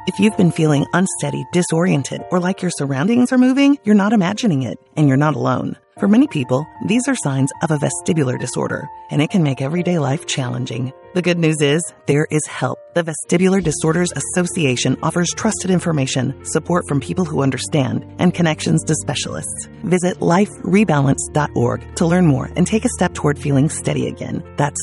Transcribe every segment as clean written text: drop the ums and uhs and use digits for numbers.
If you've been feeling unsteady, disoriented, or like your surroundings are moving, you're not imagining it, and you're not alone. For many people, these are signs of a vestibular disorder, and it can make everyday life challenging. The good news is, there is help. The Vestibular Disorders Association offers trusted information, support from people who understand, and connections to specialists. Visit liferebalance.org to learn more and take a step toward feeling steady again. That's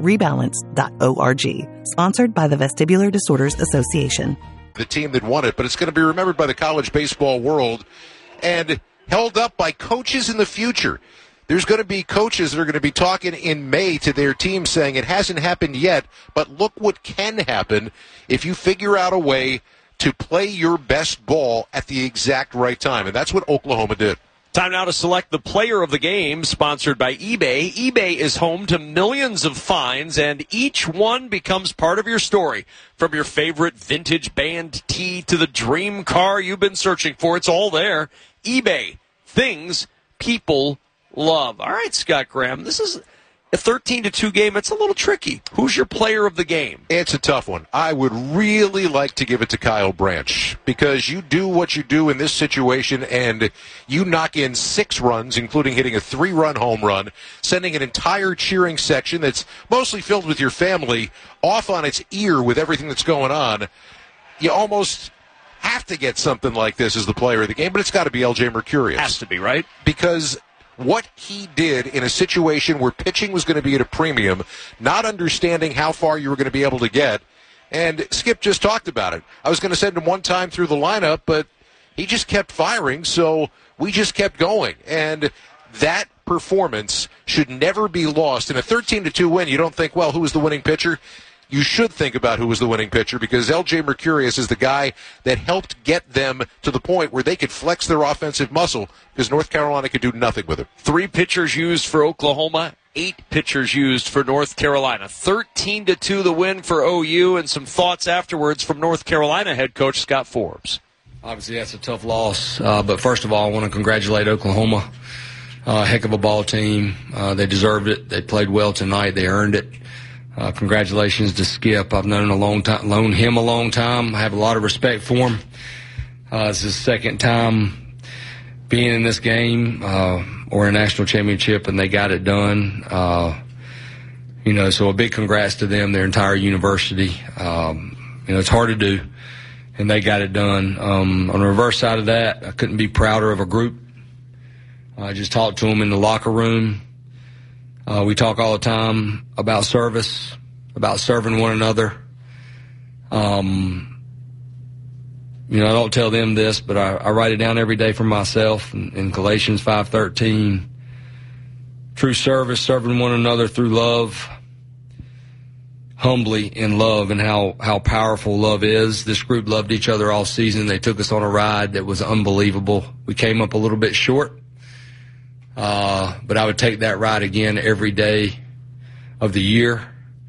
liferebalance.org. Sponsored by the Vestibular Disorders Association. The team that won it, but it's going to be remembered by the college baseball world and held up by coaches in the future. There's going to be coaches that are going to be talking in May to their team saying it hasn't happened yet, but look what can happen if you figure out a way to play your best ball at the exact right time. And that's what Oklahoma did. Time now to select the player of the game, sponsored by eBay. eBay is home to millions of finds, and each one becomes part of your story. From your favorite vintage band tee to the dream car you've been searching for, it's all there. eBay, things people love. All right, Scott Graham, this is a 13-2 game. It's a little tricky. Who's your player of the game? It's a tough one. I would really like to give it to Kyle Branch because you do what you do in this situation and you knock in 6 runs, including hitting a 3-run home run, sending an entire cheering section that's mostly filled with your family off on its ear with everything that's going on. You almost have to get something like this as the player of the game, but it's got to be L.J. Mercurius. Has to be, right? Because what he did in a situation where pitching was going to be at a premium, not understanding how far you were going to be able to get, and Skip just talked about it. I was going to send him one time through the lineup, but he just kept firing, so we just kept going. And that performance should never be lost. In a 13-2 win, you don't think, well, who was the winning pitcher? You should think about who was the winning pitcher because L.J. Mercurius is the guy that helped get them to the point where they could flex their offensive muscle because North Carolina could do nothing with it. 3 pitchers used for Oklahoma, 8 pitchers used for North Carolina. 13-2 the win for OU, and some thoughts afterwards from North Carolina head coach Scott Forbes. Obviously, that's a tough loss, but first of all, I want to congratulate Oklahoma. Heck of a ball team. They deserved it. They played well tonight. They earned it. Congratulations to Skip. I've known him a long time. I have a lot of respect for him. It's his second time being in this game or a national championship, and they got it done. So a big congrats to them, their entire university. It's hard to do, and they got it done. On the reverse side of that, I couldn't be prouder of a group. I just talked to them in the locker room. We talk all the time about service, about serving one another. I don't tell them this, but I write it down every day for myself in Galatians 5:13. True service, serving one another through love, humbly in love, and how powerful love is. This group loved each other all season. They took us on a ride that was unbelievable. We came up a little bit short. But I would take that ride again every day of the year.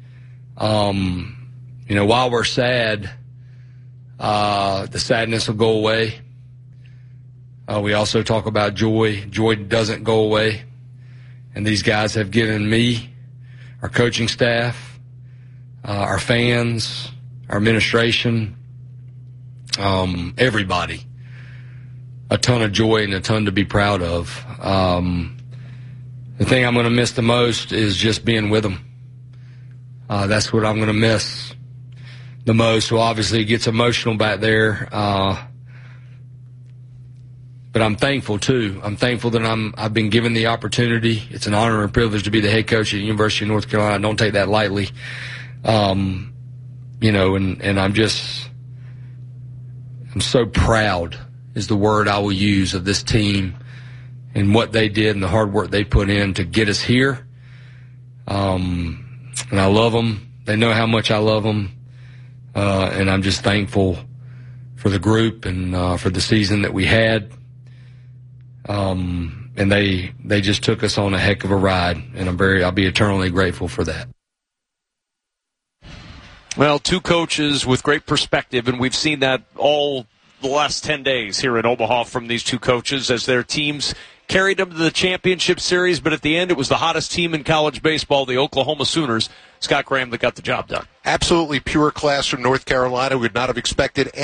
While we're sad, the sadness will go away. We also talk about joy. Joy doesn't go away. And these guys have given me, our coaching staff, our fans, our administration, everybody, a ton of joy and a ton to be proud of. The thing I'm going to miss the most is just being with them. That's what I'm going to miss the most. So obviously it gets emotional back there. But I'm thankful too. I'm thankful that I've been given the opportunity. It's an honor and privilege to be the head coach at the University of North Carolina. I don't take that lightly. And I'm so proud is the word I will use of this team and what they did and the hard work they put in to get us here. And I love them. They know how much I love them. And I'm just thankful for the group and for the season that we had. And they just took us on a heck of a ride, and I'll be eternally grateful for that. Well, 2 coaches with great perspective, and we've seen that all the last 10 days here in Omaha from these 2 coaches as their teams carried them to the championship series, but at the end it was the hottest team in college baseball, the Oklahoma Sooners. Scott Graham, that got the job done. Absolutely pure class from North Carolina. We would not have expected